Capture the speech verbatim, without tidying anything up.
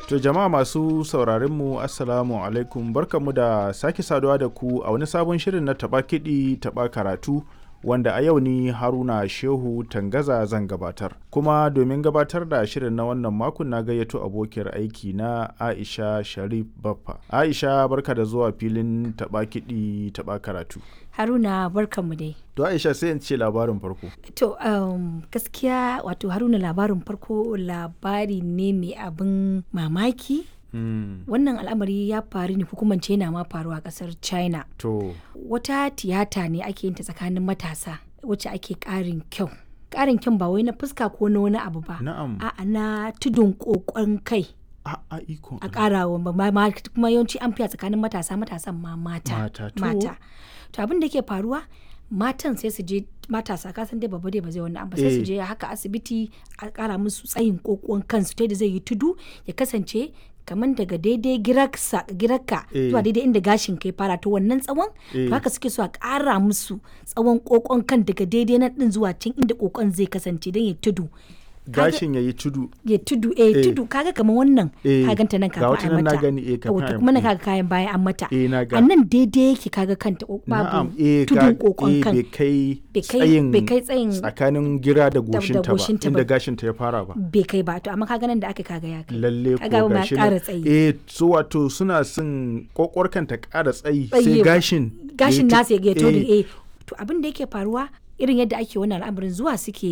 To jama'a masu sauraron mu assalamu alaikum, barkamu da sake saduwa da ku a wani sabon shirin na taɓa kiɗi taɓa karatu wanda a yau ni Haruna Shehu Tangaza zan gabatar. Kuma domin gabatar da shirin na wannan makon na gayyato abokiyar aiki na Aisha Sharif Baffa. Aisha, barka da zuwa filin taɓa kiɗi taɓa karatu. Haruna, barkanmu dai. To Aisha, sai in ce labarin farko. To um, gaskiya wato Haruna, labarin farko labari ne mai abin mamaki. Mm. Wannan al'amari ya faru ne, hukumance yana ma faruwa a kasar China. To. Wata tiyata ne ake yin ta tsakanin matasa wacce ake ƙarin kyau. Ƙarin kyau ba wai na fuska ko na wani abu ba. Na'am. A'a, na tudun ƙoƙon kai. A a iko. A ƙarawa kuma yawanci an fiya tsakanin matasa matasan ma mata. Mata. To. Mata. To abin da ke faruwa, matan sai su je, matasa ka san dai babba dai ba zai wannan abu, sai su je haka asibiti a ƙara musu tsayin ƙoƙon kansu ta yadda zai yi tudu ya kasance kamar daga daidai girarka zuwa daidai inda gashin kai fara, to wannan tsawon to haka suke so a ƙara musu tsawon ƙoƙon kan daga daidai nan din zuwa can inda ƙoƙon zai kasance don ya tudu. Gashin ya yi tudu. Ya tudu, eh, eh. tudu kaga kamar wannan eh. Ka ganta nan kafin a mata. Na gani eh kafin a kuma na kaga kayan baya an mata. Eh, na ga. A nan daidai yake kaga kanta babu eh, tudun kokon kan. Eh, bai kai tsayin tsakanin gira da goshinta ba, inda gashinta ya fara ba. Bai kai ba, to amma kaga nan da aka kaga ya kai. Lalle ko gashi. Kaga tsayi. Eh, so wato suna son kokor kanta ƙara tsayi sai gashin gashin nasa ya tudu eh. To abin da yake faruwa irin yadda ake wannan al'amarin zuwa suke